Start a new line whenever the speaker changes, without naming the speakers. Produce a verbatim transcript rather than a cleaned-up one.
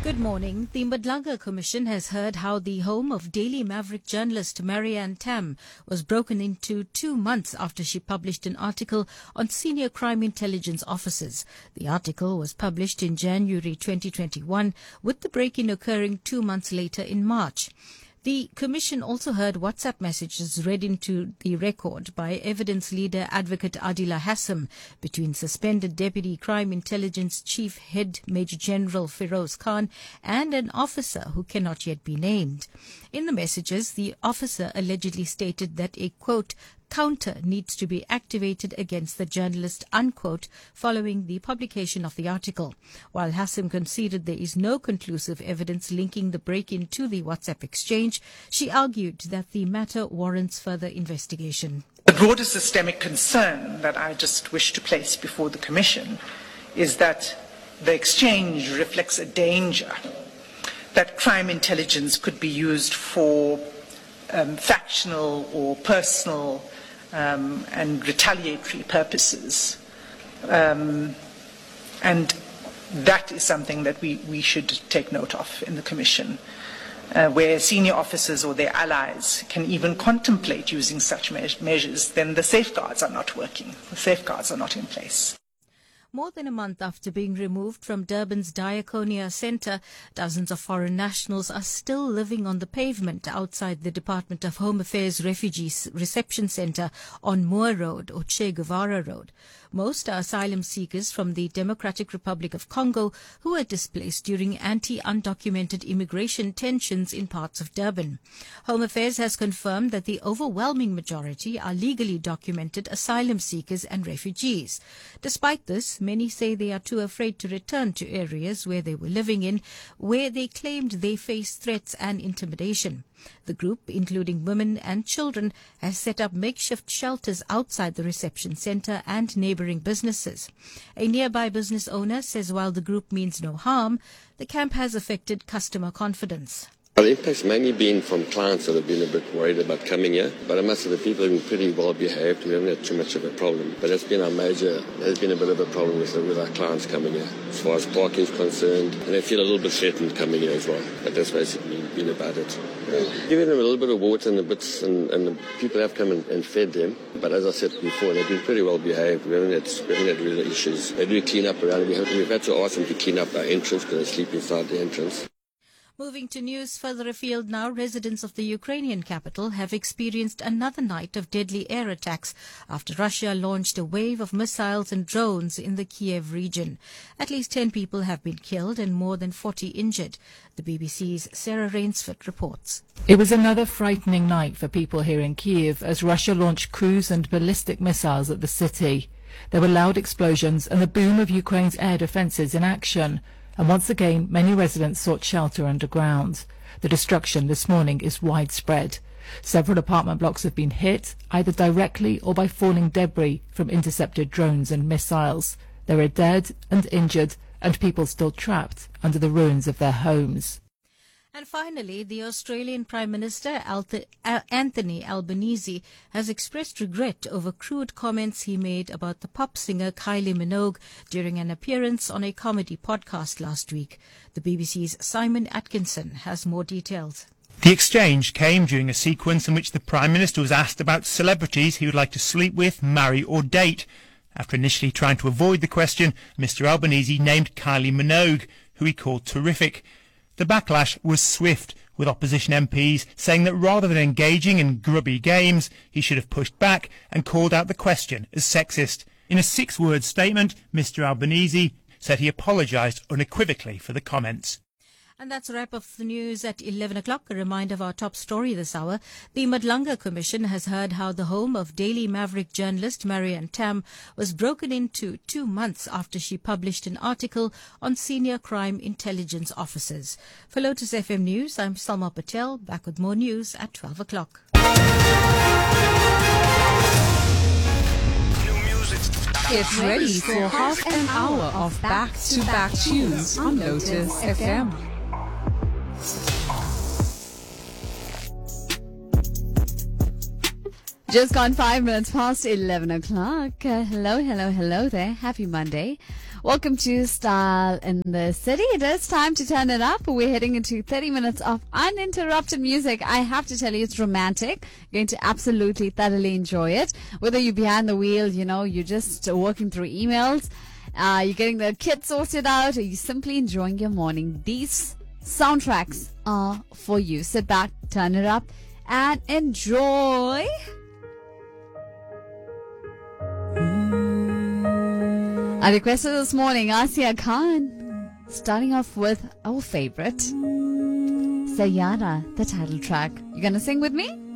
Good morning. The Madlanga Commission has heard how the home of Daily Maverick journalist Marianne Tam was broken into two months after she published an article on senior crime intelligence officers. The article was published in January twenty twenty-one, with the break-in occurring two months later in March. The Commission also heard WhatsApp messages read into the record by evidence leader advocate Adila Hassam between suspended Deputy Crime Intelligence Chief Head Major General Feroz Khan and an officer who cannot yet be named. In the messages, the officer allegedly stated that a, quote, counter needs to be activated against the journalist, unquote, following the publication of the article. While Hassam conceded there is no conclusive evidence linking the break-in to the WhatsApp exchange, she argued that the matter warrants further investigation.
The broader systemic concern that I just wish to place before the Commission is that the exchange reflects a danger that crime intelligence could be used for um, factional or personal Um, and retaliatory purposes. Um, and that is something that we, we should take note of in the Commission, uh, where senior officers or their allies can even contemplate using such me- measures, then the safeguards are not working. The safeguards are not in place.
More than a month after being removed from Durban's Diaconia Centre, dozens of foreign nationals are still living on the pavement outside the Department of Home Affairs Refugee Reception Centre on Moore Road or Che Guevara Road. Most are asylum seekers from the Democratic Republic of Congo who were displaced during anti-undocumented immigration tensions in parts of Durban. Home Affairs has confirmed that the overwhelming majority are legally documented asylum seekers and refugees. Despite this, many say they are too afraid to return to areas where they were living in, where they claimed they faced threats and intimidation. The group, including women and children, has set up makeshift shelters outside the reception centre and neighbouring businesses. A nearby business owner says while the group means no harm, the camp has affected customer confidence.
The impact's mainly been from clients that have been a bit worried about coming here, but I must say the people have been pretty well behaved. We haven't had too much of a problem, but it's been our major, there's been a bit of a problem with, with our clients coming here, as far as parking is concerned, and they feel a little bit threatened coming here as well, but that's basically been about it. Yeah. Giving them a little bit of water and the bits, and, and the people have come and, and fed them, but as I said before, they've been pretty well behaved. We haven't had, we haven't had real issues. They do clean up around, we have, we've had to ask them to clean up our entrance because they sleep inside the entrance.
Moving to news further afield now, residents of the Ukrainian capital have experienced another night of deadly air attacks after Russia launched a wave of missiles and drones in the Kiev region. At least ten people have been killed and more than forty injured. The B B C's Sarah Rainsford reports.
It was another frightening night for people here in Kiev as Russia launched cruise and ballistic missiles at the city. There were loud explosions and the boom of Ukraine's air defences in action. And once again, many residents sought shelter underground. The destruction this morning is widespread. Several apartment blocks have been hit, either directly or by falling debris from intercepted drones and missiles. There are dead and injured, and people still trapped under the ruins of their homes.
And finally, the Australian Prime Minister Anthony Albanese has expressed regret over crude comments he made about the pop singer Kylie Minogue during an appearance on a comedy podcast last week. The B B C's Simon Atkinson has more details.
The exchange came during a sequence in which the Prime Minister was asked about celebrities he would like to sleep with, marry or date. After initially trying to avoid the question, Mister Albanese named Kylie Minogue, who he called terrific. The backlash was swift, with opposition M Ps saying that rather than engaging in grubby games, he should have pushed back and called out the question as sexist. In a six-word statement, Mister Albanese said he apologised unequivocally for the comments.
And that's a wrap of the news at eleven o'clock. A reminder of our top story this hour. The Madlanga Commission has heard how the home of Daily Maverick journalist Marianne Tam was broken into two months after she published an article on senior crime intelligence officers. For Lotus F M News, I'm Salma Patel, back with more news at twelve o'clock.
Get ready for half an hour of back-to-back tunes on Lotus F M. Just gone five minutes past eleven o'clock. Uh, hello, hello, hello there. Happy Monday.
Welcome to Style in the City. It is time to turn it up. We're heading into thirty minutes of uninterrupted music. I have to tell you, it's romantic. You're going to absolutely thoroughly enjoy it. Whether you're behind the wheel, you know, you're just working through emails, uh, you're getting the kids sorted out, or you're simply enjoying your morning. These soundtracks are for you. Sit back, turn it up, and enjoy. Our requester this morning, Asiya Khan, starting off with our favorite, Sayara, the title track. You gonna sing with me?